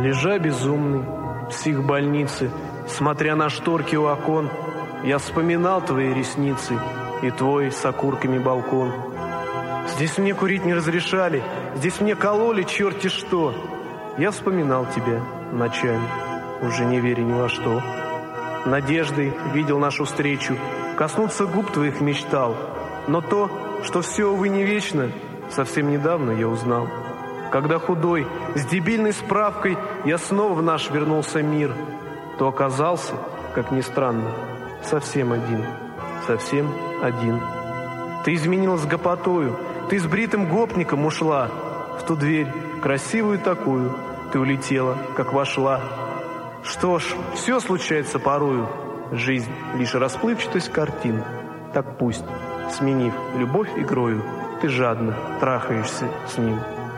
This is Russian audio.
Лежа безумный в психбольнице, смотря на шторки у окон, я вспоминал твои ресницы и твой с окурками балкон. Здесь мне курить не разрешали, здесь мне кололи черти что. Я вспоминал тебя ночами, уже не веря ни во что. Надеждой видел нашу встречу, коснуться губ твоих мечтал. Но то, что все, увы, не вечно, совсем недавно я узнал. Когда худой, с дебильной справкой я снова в наш вернулся мир, то оказался, как ни странно, совсем один. Ты изменилась гопотою, ты с бритым гопником ушла. В ту дверь, красивую такую, ты улетела, как вошла. Что ж, все случается порою. Жизнь — лишь расплывчатость картин. Так пусть, сменив любовь игрою, ты жадно трахаешься с ним.